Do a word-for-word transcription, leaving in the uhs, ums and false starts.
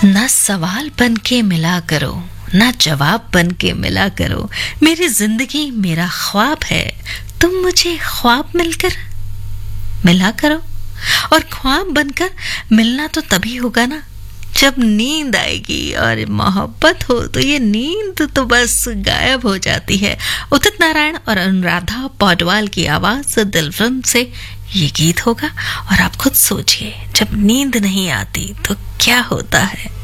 ना सवाल बन के मिला करो, ना जवाब बन के मिला करो। मेरी जिंदगी मेरा ख्वाब है, तुम मुझे ख्वाब मिलकर मिला करो। और ख्वाब बनकर मिलना तो तभी होगा ना जब नींद आएगी, और मोहब्बत हो तो ये नींद तो बस गायब हो जाती है। उदित नारायण और अनुराधा पौडवाल की आवाज से दिल फिल्म से ये गीत होगा। और आप खुद सोचिए, जब नींद नहीं आती तो क्या होता है।